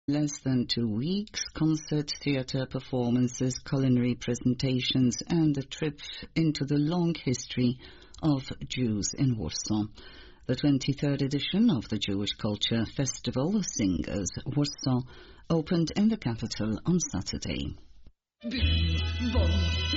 Less than 2 weeks, concert, theatre performances, culinary presentations, and a trip into the long history of Jews in Warsaw. The 23rd edition of the Jewish Culture Festival, Singers Warsaw, opened in the capital on Saturday.